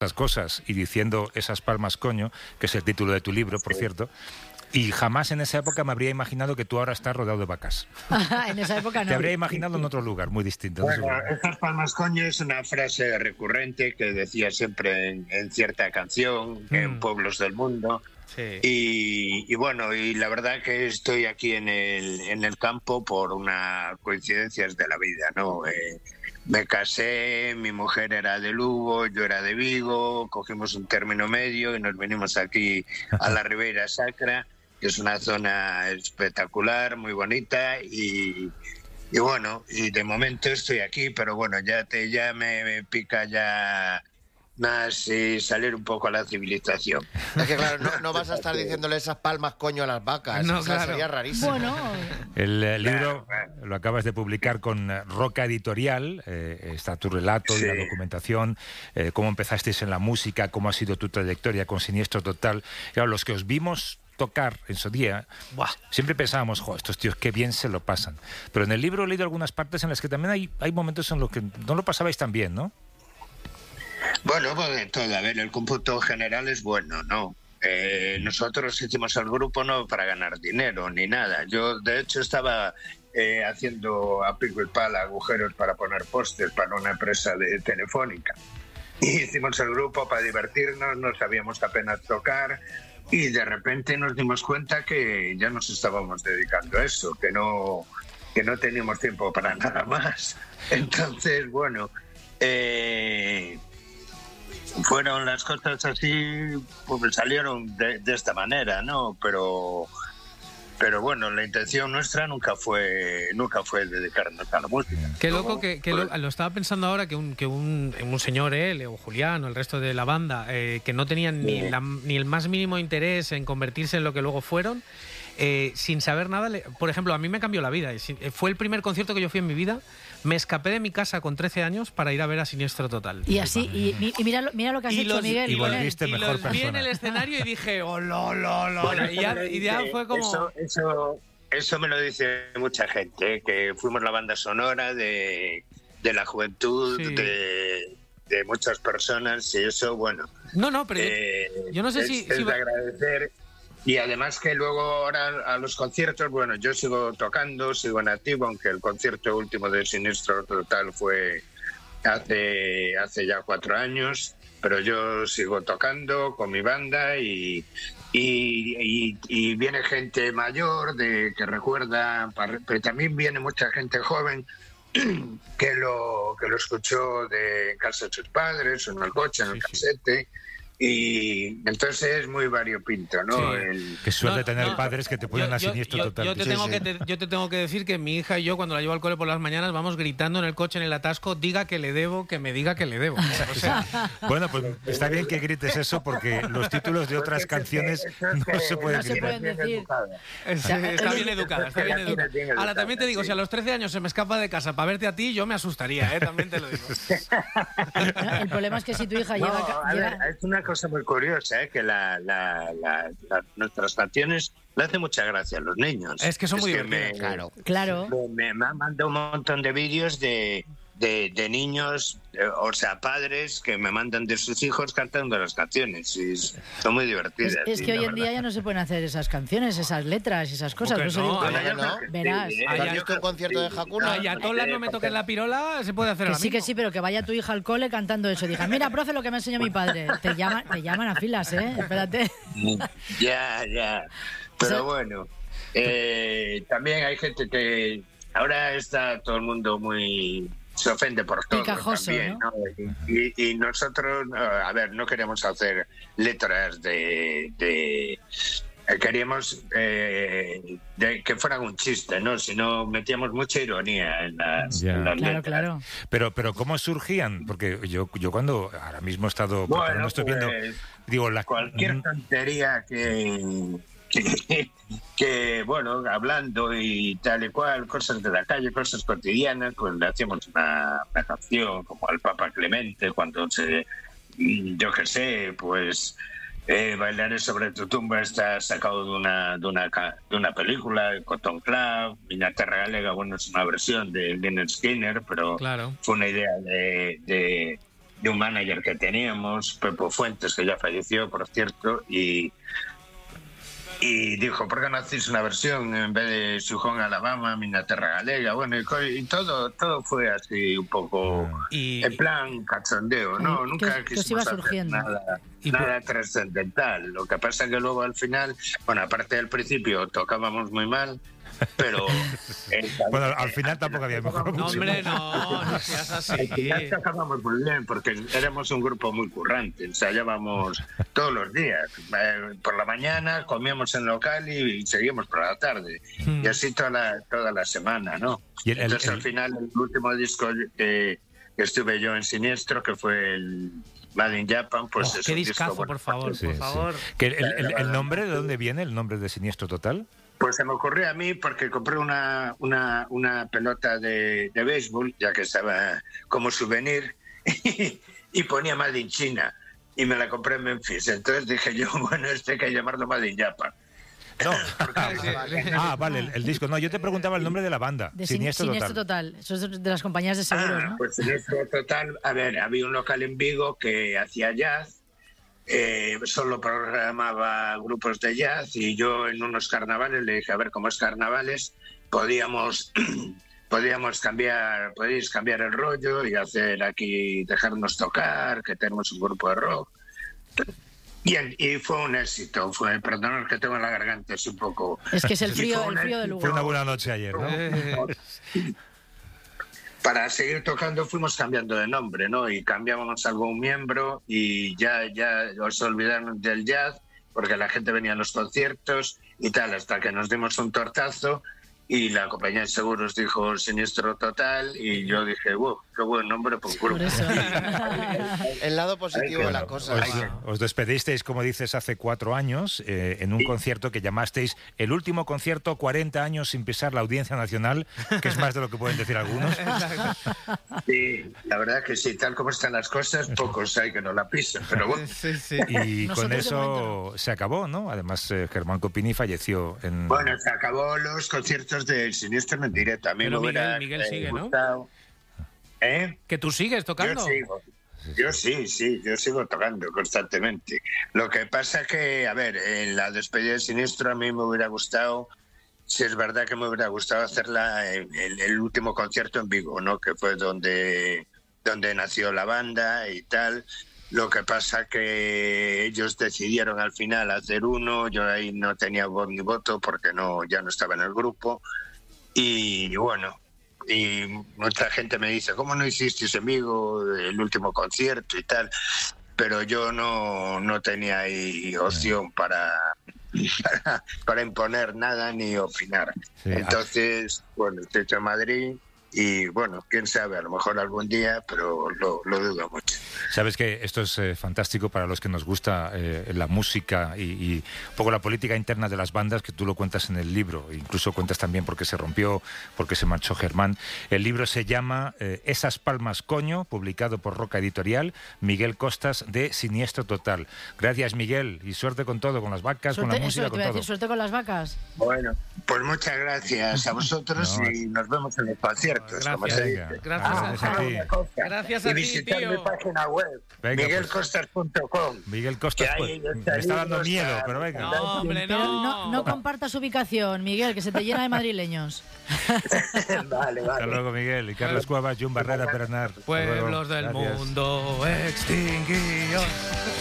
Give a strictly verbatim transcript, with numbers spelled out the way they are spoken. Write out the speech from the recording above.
esas cosas y diciendo esas palmas coño, que es el título de tu libro, por sí. cierto. Y jamás en esa época me habría imaginado que tú ahora estás rodeado de vacas. En esa época no. Te habría imaginado en otro lugar, muy distinto. Bueno, esas palmas coño es una frase recurrente que decía siempre en, en cierta canción, mm. en pueblos del mundo. Sí. Y, y bueno, y la verdad que estoy aquí en el, en el campo por unas coincidencias de la vida, ¿no? Eh, me casé, mi mujer era de Lugo, yo era de Vigo, cogimos un término medio y nos venimos aquí a la Ribeira Sacra, que es una zona espectacular, muy bonita, y, y bueno, y de momento estoy aquí, pero bueno, ya te ya me, me pica ya más y salir un poco a la civilización. Es que claro, no, no vas a estar diciéndole esas palmas coño a las vacas, no, o sea, claro. Sería rarísimo. Bueno. El eh, libro lo acabas de publicar con Roca Editorial, eh, está tu relato sí. y la documentación, eh, cómo empezasteis en la música, cómo ha sido tu trayectoria con Siniestro Total. Claro, los que os vimos tocar en su día, ¡buah! Siempre pensábamos, jo, estos tíos qué bien se lo pasan. Pero en el libro he leído algunas partes en las que también hay, hay momentos en los que no lo pasabais tan bien, ¿no? Bueno, pues de todo. A ver, el cómputo general es bueno, ¿no? Eh, nosotros hicimos el grupo no para ganar dinero ni nada. Yo, de hecho, estaba eh, haciendo a pico y pala agujeros para poner pósters para una empresa de Telefónica. Y hicimos el grupo para divertirnos, no sabíamos apenas tocar y de repente nos dimos cuenta que ya nos estábamos dedicando a eso, que no, que no teníamos tiempo para nada más. Entonces, bueno... Eh, fueron las cosas así, pues salieron de, de esta manera, ¿no? Pero, pero bueno, la intención nuestra nunca fue, nunca fue dedicarnos a la música. Qué loco que, que lo, lo estaba pensando ahora que un, que un, un señor, él o Julián o el resto de la banda, eh, que no tenían ni, la, ni el más mínimo interés en convertirse en lo que luego fueron. Eh, sin saber nada, le, por ejemplo, a mí me cambió la vida. Fue el primer concierto que yo fui en mi vida. Me escapé de mi casa con trece años para ir a ver a Siniestro Total. Y así, y, y mira, mira lo que has y hecho, los, Miguel. Y, mejor y los persona. Vi en el escenario y dije, oh, lo, lo, lo. Bueno, y, ya, y ya fue como... Eso, eso, eso me lo dice mucha gente, ¿eh? Que fuimos la banda sonora de, de la juventud, sí. de, de muchas personas, y eso, bueno... No, no, pero eh, yo, yo no sé es, si... Es si... de agradecer... Y además que luego ahora a los conciertos, bueno, yo sigo tocando, sigo en activo, aunque el concierto último de Siniestro Total fue hace, hace ya cuatro años, pero yo sigo tocando con mi banda y, y, y, y viene gente mayor de que recuerda, pero también viene mucha gente joven que lo, que lo escuchó de en casa de sus padres, o en el coche, en el sí, casete. Sí. Y entonces es muy variopinto, ¿no? Sí, el... que suerte no, tener no, padres que te ponen a Siniestro yo, Total. Yo te, sí, tengo sí. Que te, yo te tengo que decir que mi hija y yo, cuando la llevo al cole por las mañanas, vamos gritando en el coche, en el atasco, diga que le debo, que me diga que le debo. O sea, bueno, pues está bien que grites eso, porque los títulos de otras canciones no se pueden no se pueden decir. Sí, está bien educada, está bien educada. Ahora, también te digo, si a los trece años se me escapa de casa para verte a ti, yo me asustaría, ¿eh? También te lo digo. El problema es que si tu hija no, llega... A llega... ver, es una cosa muy curiosa, ¿eh? Que la, la, la, la, nuestras canciones le hace mucha gracia a los niños. Es que son es muy que divertidas, me, claro. claro. Me, me han mandado un montón de vídeos de, de, de niños, eh, o sea, padres que me mandan de sus hijos cantando las canciones y son muy divertidas. Es, es sí, que hoy en verdad. día ya no se pueden hacer esas canciones, esas letras, esas cosas. No, no, no, digo, ahora ya no. Verás. Sí, ¿eh? ¿Has visto un concierto de Hakuna? Ayatollah, no me toques la pirola, se puede hacer Que ahora sí, mismo. que sí, pero que vaya tu hija al cole cantando eso. Diga, mira, profe, lo que me enseñó mi padre. Te llaman, te llaman a filas, ¿eh? Espérate. Ya, ya. Pero O sea, bueno, eh, también hay gente que ahora está todo el mundo muy... se ofende por todo Picajoso, también, ¿no? ¿no? Y, y nosotros, a ver, no queremos hacer letras de... de queríamos eh, de que fueran un chiste, ¿no? Sino metíamos mucha ironía en las, Ya. en las Claro, letras. claro. Pero, pero ¿cómo surgían? Porque yo, yo cuando ahora mismo he estado... Bueno, no estoy viendo... pues, Digo, la... cualquier tontería que, que, que, bueno, hablando y tal y cual, cosas de la calle, cosas cotidianas, pues le hacíamos una, una canción como al Papa Clemente, cuando se, yo qué sé, pues eh, Bailaré sobre tu tumba está sacado de una, de una, de una película, Cotton Club, Miña Terra Galega, bueno, es una versión de Lynyrd Skynyrd, pero Claro. fue una idea de... de de un manager que teníamos, Pepo Fuentes, que ya falleció, por cierto, y, y dijo, ¿por qué no hacéis una versión en vez de Sujón Alabama, Miña Terra Galega? Bueno, y, y todo todo fue así un poco y, en plan cachondeo, ¿no? Y, Nunca que, quisimos que hacer nada, nada trascendental. Lo que pasa es que luego al final, bueno, aparte del principio tocábamos muy mal, pero bueno, al final tampoco había mejor. No, hombre, no, no seas así. Al final tocábamos muy bien porque éramos un grupo muy currante, ensayábamos todos los días. Eh, por la mañana comíamos en local y seguíamos por la tarde. Hmm. Y así toda la, toda la semana, ¿no? ¿Y el, Entonces el, el... al final el último disco que, que estuve yo en Siniestro, que fue el Made in Japan, pues oh, es qué un discazo, disco, por favor, sí, por favor. Sí. ¿Que el, el, el nombre, de dónde viene el nombre de Siniestro Total? Pues se me ocurrió a mí porque compré una, una, una pelota de, de béisbol, ya que estaba como souvenir, y, y ponía Made in China, y me la compré en Memphis. Entonces dije yo, bueno, este hay que llamarlo Made in Japan. No. Ah, vale, el, el disco. No, yo te preguntaba el nombre de la banda. De Siniestro, Siniestro Total. Total. Eso es de las compañías de seguros, ah, ¿no? Pues Siniestro Total, a ver, había un local en Vigo que hacía jazz, Eh, solo programaba grupos de jazz y yo en unos carnavales le dije, a ver, como es carnavales, podíamos podíamos cambiar, podéis cambiar el rollo y hacer aquí, dejarnos tocar, que tenemos un grupo de rock. Y, y fue un éxito, fue, perdón, que tengo en la garganta, es un poco... Es que es el frío, el frío del lugar. Fue una buena noche ayer, ¿no? Para seguir tocando fuimos cambiando de nombre, ¿no? Y cambiábamos algún miembro y ya, ya os olvidaron del jazz porque la gente venía a los conciertos y tal, hasta que nos dimos un tortazo y la compañía de seguros dijo Siniestro Total y yo dije, wow, qué buen nombre por grupo. Por eso. El lado positivo de la cosa. Os, os despedisteis, como dices, hace cuatro años eh, en un sí. concierto que llamasteis el último concierto, cuarenta años sin pisar la Audiencia Nacional, que es más de lo que pueden decir algunos. Sí, la verdad que sí, tal como están las cosas, pocos hay que no la pisen, pero bueno. Sí, sí. Y Nosotros con eso se acabó, ¿no? Además, eh, Germán Copini falleció en... Bueno, se acabó los conciertos del Siniestro en directo. A mí pero me Miguel, hubiera Miguel sigue, gustado. ¿no? ¿Eh? Que tú sigues tocando. Yo sigo. Yo sí, sí, yo sigo tocando constantemente. Lo que pasa que, a ver, en la despedida de Siniestro a mí me hubiera gustado, si es verdad que me hubiera gustado hacerla en el, el último concierto en Vigo, ¿no? Que fue donde, donde nació la banda y tal. Lo que pasa que ellos decidieron al final hacer uno, yo ahí no tenía voz ni voto porque no, ya no estaba en el grupo. Y bueno, y mucha gente me dice, ¿cómo no hicisteis en Vigo el último concierto y tal? Pero yo no, no tenía ahí opción para, para, para imponer nada ni opinar. Sí, Entonces, bueno, estoy en Madrid y bueno, quién sabe, a lo mejor algún día, pero lo, lo dudo mucho. Sabes que esto es eh, fantástico para los que nos gusta eh, la música y, y un poco la política interna de las bandas, que tú lo cuentas en el libro, incluso cuentas también por qué se rompió, por qué se marchó Germán. El libro se llama eh, Esas palmas coño, publicado por Roca Editorial, Miguel Costas de Siniestro Total. Gracias, Miguel, y suerte con todo, con las vacas, suerte, con la música, eso, con te voy a todo. decir, suerte con las vacas. Bueno, pues muchas gracias a vosotros no, y nos vemos en el concierto. Gracias, como se dice. Gracias, ah, a ti. Gracias a y ti, visitar tío. mi página web, miguel costas punto com. Miguel Costas, pues, me está dando miedo, pero venga. No, hombre, no. Pero no, no compartas ubicación, Miguel, que se te llena de madrileños. Vale, vale. Hasta luego, Miguel. Y Carlos Cuevas, Jun Barrera, Pernar. Pueblos del Gracias. Mundo extinguidos.